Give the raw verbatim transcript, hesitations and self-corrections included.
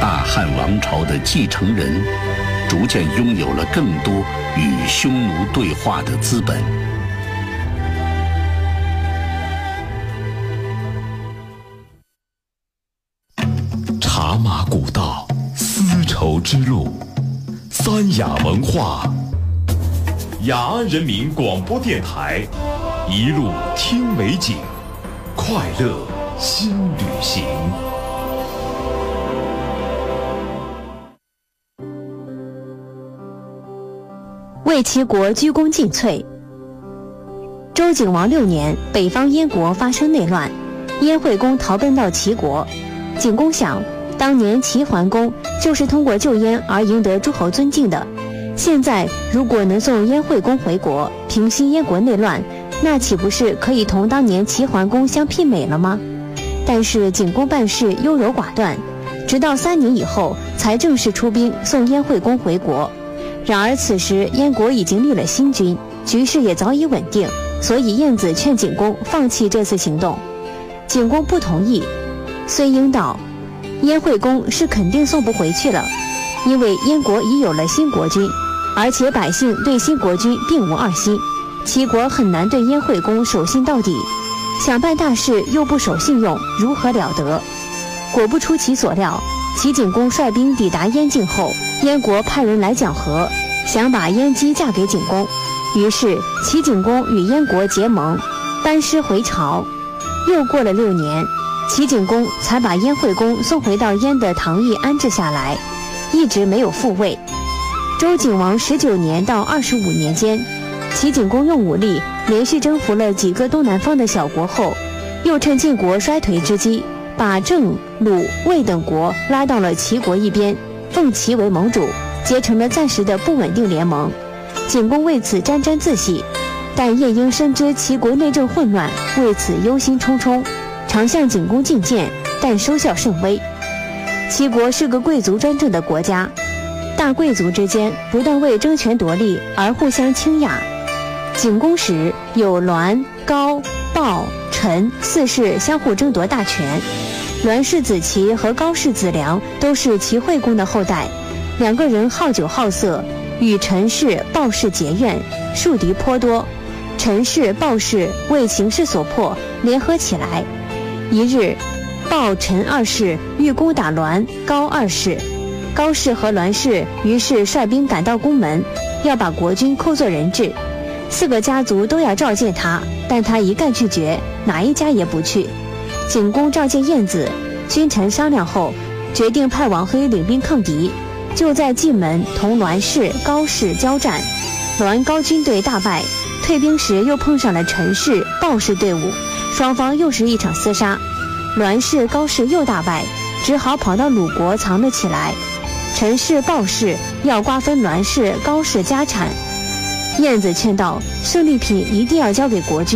大汉王朝的继承人逐渐拥有了更多与匈奴对话的资本。 茶马古道，丝绸之路，三雅文化，雅安人民广播电台，一路听美景，快乐新旅行。 为齐国鞠躬尽瘁。周景王六年，北方燕国发生内乱，燕惠公逃奔到齐国。景公想，当年齐桓公就是通过救燕而赢得诸侯尊敬的，现在如果能送燕惠公回国，平息燕国内乱，那岂不是可以同当年齐桓公相媲美了吗？但是景公办事优柔寡断，直到三年以后才正式出兵送燕惠公回国。然而此时燕国已经立了新君，局势也早已稳定，所以晏子劝景公放弃这次行动。景公不同意。遂应道，燕惠公是肯定送不回去了，因为燕国已有了新国君，而且百姓对新国君并无二心，齐国很难对燕惠公守信到底，想办大事又不守信用，如何了得？果不出其所料，齐景公率兵抵达燕境后，燕国派人来讲和，想把燕姬嫁给景公。于是齐景公与燕国结盟，班师回朝。又过了六年，齐景公才把燕惠公送回到燕的唐邑安置下来，一直没有复位。周景王十九年到二十五年间，齐景公用武力连续征服了几个东南方的小国后，又趁晋国衰颓之机，把郑、鲁、魏等国拉到了齐国一边，奉齐为盟主，结成了暂时的不稳定联盟。景公为此沾沾自喜，但晏婴深知齐国内政混乱，为此忧心忡忡，常向景公进谏，但收效甚微。齐国是个贵族专政的国家，大贵族之间不但为争权夺利而互相倾轧。景公时有栾、高、鲍、陈四世相互争夺大权，栾氏子齐和高氏子良都是齐惠公的后代，两个人好酒好色，与陈氏、鲍氏结怨，树敌颇多。陈氏、鲍氏为形势所迫，联合起来。一日，鲍、陈二世欲攻打栾、高二世，高氏和栾氏于是率兵赶到宫门，要把国君扣作人质。四个家族都要召见他，但他一概拒绝，哪一家也不去。景公召见晏子，君臣商量后，决定派王黑领兵抗敌。就在蓟门同栾氏、高氏交战，栾高军队大败，退兵时又碰上了陈氏、鲍氏队伍，双方又是一场厮杀。栾氏、高氏又大败，只好跑到鲁国藏了起来。陈氏、鲍氏要瓜分栾氏、高氏家产，晏子劝道，胜利品一定要交给国君。